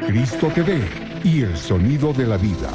Cristo TV y el sonido de la vida.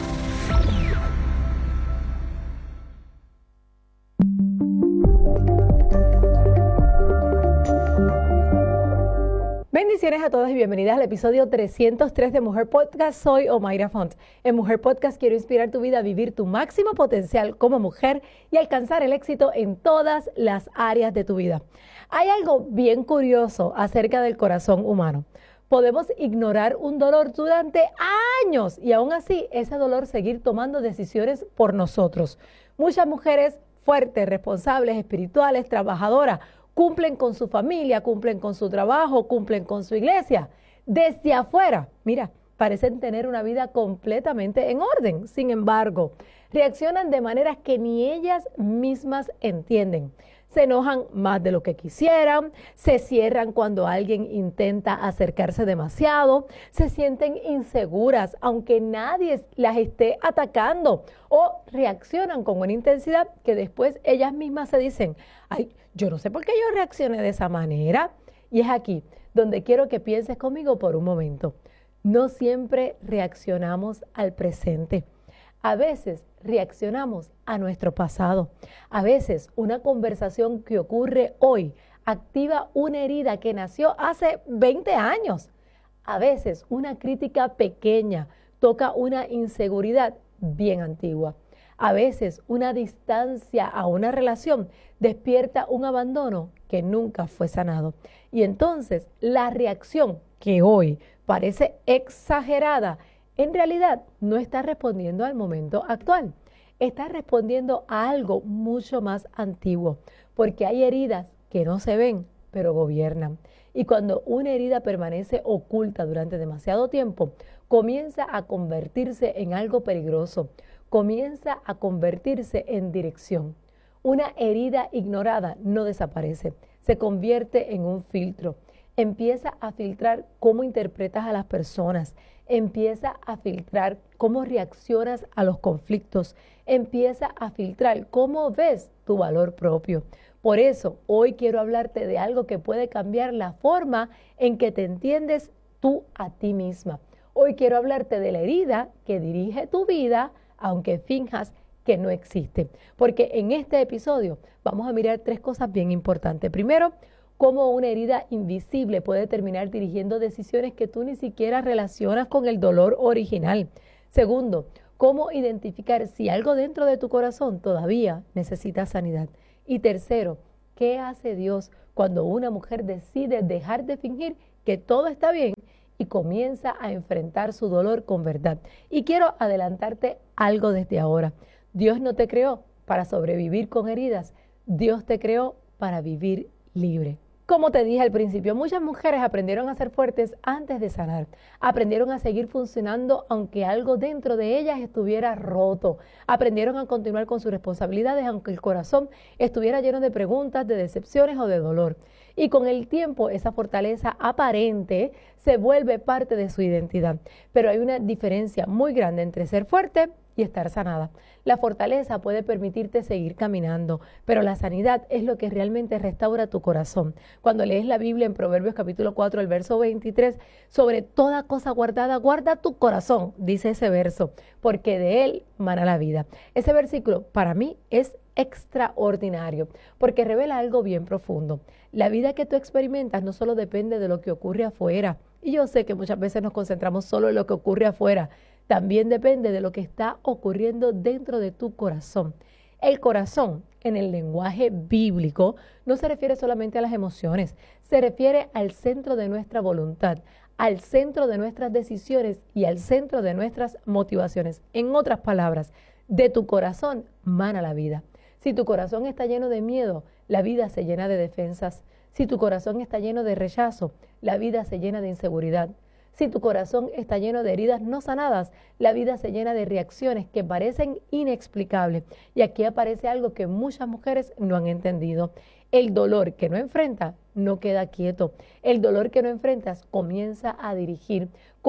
Bendiciones a todos y bienvenidas al episodio 303 de Mujer Podcast. Soy Omaira Font. En Mujer Podcast quiero inspirar tu vida a vivir tu máximo potencial como mujer y alcanzar el éxito en todas las áreas de tu vida. Hay algo bien curioso acerca del corazón humano. Podemos ignorar un dolor durante años y aún así ese dolor seguir tomando decisiones por nosotros. Muchas mujeres fuertes, responsables, espirituales, trabajadoras, cumplen con su familia, cumplen con su trabajo, cumplen con su iglesia. Desde afuera, mira, parecen tener una vida completamente en orden. Sin embargo, reaccionan de maneras que ni ellas mismas entienden. Se enojan más de lo que quisieran, se cierran cuando alguien intenta acercarse demasiado, se sienten inseguras aunque nadie las esté atacando o reaccionan con una intensidad que después ellas mismas se dicen, ay, yo no sé por qué yo reaccioné de esa manera. Y es aquí donde quiero que pienses conmigo por un momento. No siempre reaccionamos al presente. A veces reaccionamos a nuestro pasado. A veces una conversación que ocurre hoy activa una herida que nació hace 20 años. A veces una crítica pequeña toca una inseguridad bien antigua. A veces una distancia a una relación despierta un abandono que nunca fue sanado. Y entonces la reacción que hoy parece exagerada, en realidad no está respondiendo al momento actual. Está respondiendo a algo mucho más antiguo, porque hay heridas que no se ven, pero gobiernan. Y cuando una herida permanece oculta durante demasiado tiempo, comienza a convertirse en algo peligroso, comienza a convertirse en dirección. Una herida ignorada no desaparece, se convierte en un filtro. Empieza a filtrar cómo interpretas a las personas, empieza a filtrar cómo reaccionas a los conflictos, empieza a filtrar cómo ves tu valor propio. Por eso, hoy quiero hablarte de algo que puede cambiar la forma en que te entiendes tú a ti misma. Hoy quiero hablarte de la herida que dirige tu vida, aunque finjas que no existe. Porque en este episodio vamos a mirar tres cosas bien importantes. Primero, cómo una herida invisible puede terminar dirigiendo decisiones que tú ni siquiera relacionas con el dolor original. Segundo, cómo identificar si algo dentro de tu corazón todavía necesita sanidad. Y tercero, ¿qué hace Dios cuando una mujer decide dejar de fingir que todo está bien y comienza a enfrentar su dolor con verdad? Y quiero adelantarte algo desde ahora. Dios no te creó para sobrevivir con heridas. Dios te creó para vivir libre. Como te dije al principio, muchas mujeres aprendieron a ser fuertes antes de sanar. Aprendieron a seguir funcionando aunque algo dentro de ellas estuviera roto. Aprendieron a continuar con sus responsabilidades aunque el corazón estuviera lleno de preguntas, de decepciones o de dolor. Y con el tiempo esa fortaleza aparente se vuelve parte de su identidad. Pero hay una diferencia muy grande entre ser fuerte y estar sanada. La fortaleza puede permitirte seguir caminando, pero la sanidad es lo que realmente restaura tu corazón. Cuando lees la Biblia en Proverbios capítulo 4, el verso 23, sobre toda cosa guardada, guarda tu corazón, dice ese verso, porque de él mana la vida. Ese versículo para mí es extraordinario, porque revela algo bien profundo. La vida que tú experimentas no solo depende de lo que ocurre afuera, y yo sé que muchas veces nos concentramos solo en lo que ocurre afuera, también depende de lo que está ocurriendo dentro de tu corazón. El corazón, en el lenguaje bíblico, no se refiere solamente a las emociones, se refiere al centro de nuestra voluntad, al centro de nuestras decisiones y al centro de nuestras motivaciones. En otras palabras, de tu corazón mana la vida. Si tu corazón está lleno de miedo, la vida se llena de defensas. Si tu corazón está lleno de rechazo, la vida se llena de inseguridad. Si tu corazón está lleno de heridas no sanadas, la vida se llena de reacciones que parecen inexplicables. Y aquí aparece algo que muchas mujeres no han entendido. El dolor que no enfrentas no queda quieto. El dolor que no enfrentas comienza a dirigir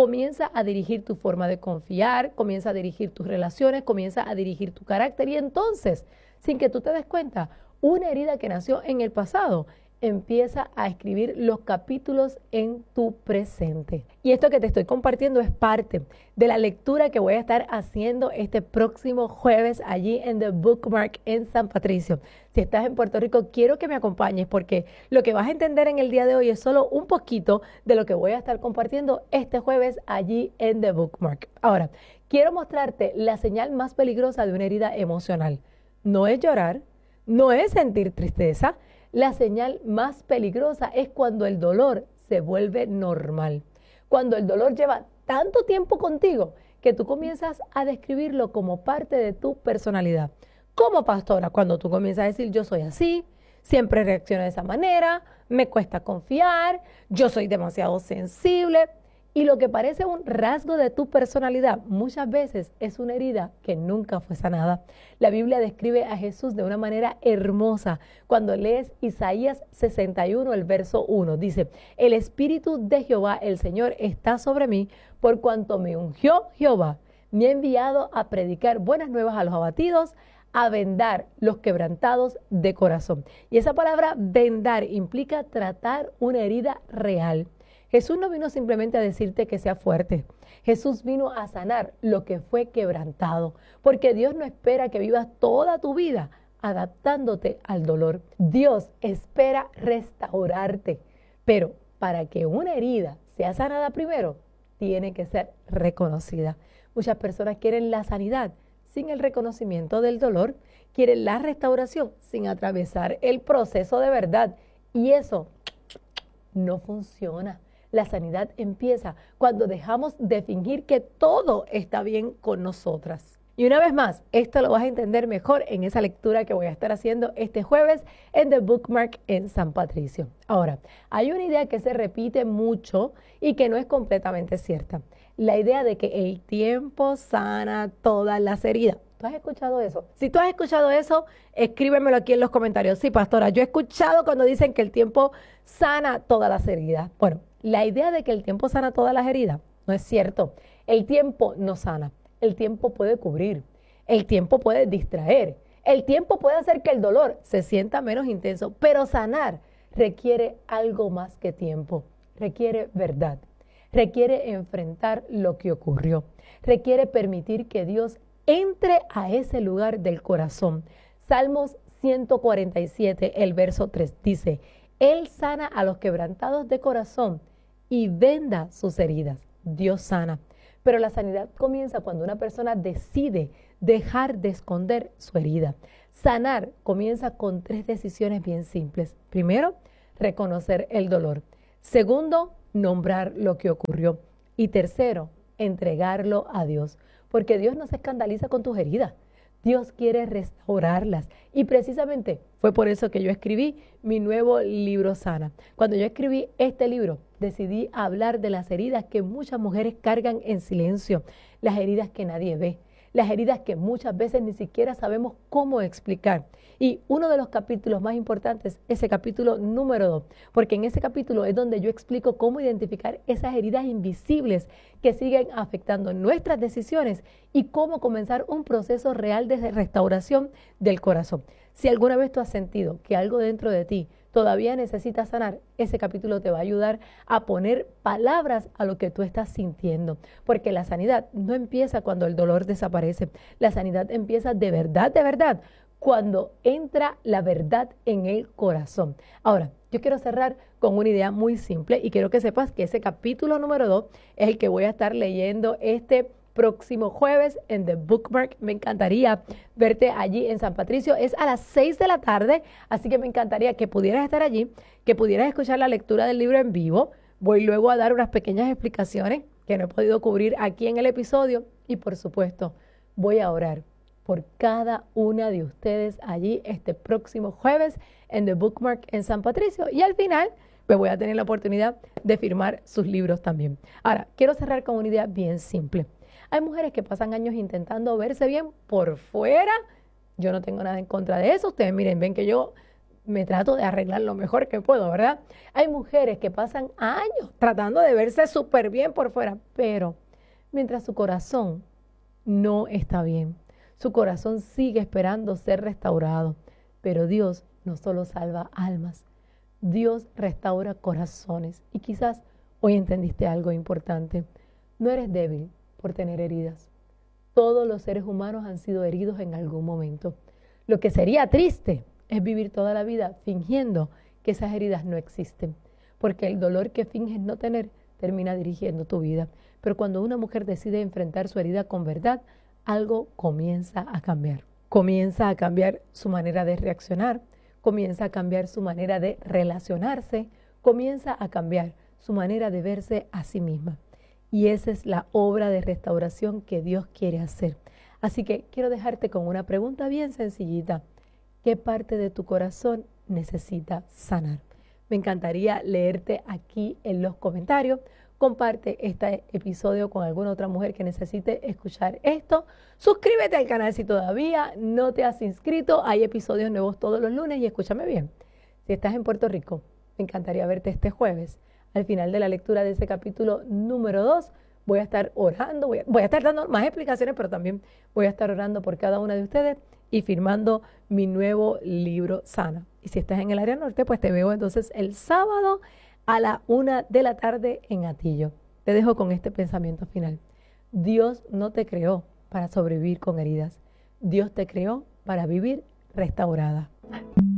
tu forma de confiar, comienza a dirigir tus relaciones, comienza a dirigir tu carácter. Y entonces, sin que tú te des cuenta, una herida que nació en el pasado empieza a escribir los capítulos en tu presente. Y esto que te estoy compartiendo es parte de la lectura que voy a estar haciendo este próximo jueves allí en The Bookmark en San Patricio. Si estás en Puerto Rico, quiero que me acompañes porque lo que vas a entender en el día de hoy es solo un poquito de lo que voy a estar compartiendo este jueves allí en The Bookmark. Ahora, quiero mostrarte la señal más peligrosa de una herida emocional. No es llorar, no es sentir tristeza. La señal más peligrosa es cuando el dolor se vuelve normal. Cuando el dolor lleva tanto tiempo contigo que tú comienzas a describirlo como parte de tu personalidad. Como pastora, cuando tú comienzas a decir yo soy así, siempre reacciono de esa manera, me cuesta confiar, yo soy demasiado sensible. Y lo que parece un rasgo de tu personalidad muchas veces es una herida que nunca fue sanada. La Biblia describe a Jesús de una manera hermosa. Cuando lees Isaías 61, el verso 1, dice, el Espíritu de Jehová, el Señor, está sobre mí, por cuanto me ungió Jehová. Me ha enviado a predicar buenas nuevas a los abatidos, a vendar los quebrantados de corazón. Y esa palabra vendar implica tratar una herida real. Jesús no vino simplemente a decirte que sea fuerte. Jesús vino a sanar lo que fue quebrantado, porque Dios no espera que vivas toda tu vida adaptándote al dolor. Dios espera restaurarte, pero para que una herida sea sanada primero, tiene que ser reconocida. Muchas personas quieren la sanidad sin el reconocimiento del dolor, quieren la restauración sin atravesar el proceso de verdad, y eso no funciona. La sanidad empieza cuando dejamos de fingir que todo está bien con nosotras. Y una vez más, esto lo vas a entender mejor en esa lectura que voy a estar haciendo este jueves en The Bookmark en San Patricio. Ahora, hay una idea que se repite mucho y que no es completamente cierta. La idea de que el tiempo sana todas las heridas. ¿Tú has escuchado eso? Si tú has escuchado eso, escríbemelo aquí en los comentarios. Sí, pastora, yo he escuchado cuando dicen que el tiempo sana todas las heridas. Bueno, la idea de que el tiempo sana todas las heridas no es cierto. El tiempo no sana. El tiempo puede cubrir. El tiempo puede distraer. El tiempo puede hacer que el dolor se sienta menos intenso. Pero sanar requiere algo más que tiempo. Requiere verdad. Requiere enfrentar lo que ocurrió. Requiere permitir que Dios entre a ese lugar del corazón. Salmos 147, el verso 3 dice, Él sana a los quebrantados de corazón y venda sus heridas. Dios sana. Pero la sanidad comienza cuando una persona decide dejar de esconder su herida. Sanar comienza con 3 decisiones bien simples. Primero, reconocer el dolor. Segundo, nombrar lo que ocurrió. Y tercero, entregarlo a Dios. Porque Dios no se escandaliza con tus heridas. Dios quiere restaurarlas. Y precisamente fue por eso que yo escribí mi nuevo libro Sana. Cuando yo escribí este libro, decidí hablar de las heridas que muchas mujeres cargan en silencio, las heridas que nadie ve, las heridas que muchas veces ni siquiera sabemos cómo explicar. Y uno de los capítulos más importantes es el capítulo número 2, porque en ese capítulo es donde yo explico cómo identificar esas heridas invisibles que siguen afectando nuestras decisiones y cómo comenzar un proceso real de restauración del corazón. Si alguna vez tú has sentido que algo dentro de ti todavía necesita sanar, ese capítulo te va a ayudar a poner palabras a lo que tú estás sintiendo, porque la sanidad no empieza cuando el dolor desaparece, la sanidad empieza de verdad, cuando entra la verdad en el corazón. Ahora, yo quiero cerrar con una idea muy simple y quiero que sepas que ese capítulo número 2 es el que voy a estar leyendo este próximo jueves en The Bookmark. Me encantaría verte allí en San Patricio. Es a las 6 de la tarde, así que me encantaría que pudieras estar allí, que pudieras escuchar la lectura del libro en vivo. Voy luego a dar unas pequeñas explicaciones que no he podido cubrir aquí en el episodio y, por supuesto, voy a orar por cada una de ustedes allí este próximo jueves en The Bookmark en San Patricio. Y al final me voy a tener la oportunidad de firmar sus libros también. Ahora, quiero cerrar con una idea bien simple. Hay mujeres que pasan años intentando verse bien por fuera. Yo no tengo nada en contra de eso. Ustedes miren, ven que yo me trato de arreglar lo mejor que puedo, ¿verdad? Hay mujeres que pasan años tratando de verse súper bien por fuera, pero mientras su corazón no está bien, su corazón sigue esperando ser restaurado. Pero Dios no solo salva almas, Dios restaura corazones. Y quizás hoy entendiste algo importante. No eres débil por tener heridas. Todos los seres humanos han sido heridos en algún momento. Lo que sería triste es vivir toda la vida fingiendo que esas heridas no existen, porque el dolor que finges no tener termina dirigiendo tu vida. Pero cuando una mujer decide enfrentar su herida con verdad, algo comienza a cambiar. Comienza a cambiar su manera de reaccionar, comienza a cambiar su manera de relacionarse, comienza a cambiar su manera de verse a sí misma. Y esa es la obra de restauración que Dios quiere hacer. Así que quiero dejarte con una pregunta bien sencillita. ¿Qué parte de tu corazón necesita sanar? Me encantaría leerte aquí en los comentarios. Comparte este episodio con alguna otra mujer que necesite escuchar esto. Suscríbete al canal si todavía no te has inscrito. Hay episodios nuevos todos los lunes y escúchame bien. Si estás en Puerto Rico, me encantaría verte este jueves. Al final de la lectura de ese capítulo número 2, voy a estar orando, voy a estar dando más explicaciones, pero también voy a estar orando por cada una de ustedes y firmando mi nuevo libro Sana. Y si estás en el área norte, pues te veo entonces el sábado a la 1 de la tarde en Atillo. Te dejo con este pensamiento final. Dios no te creó para sobrevivir con heridas. Dios te creó para vivir restaurada.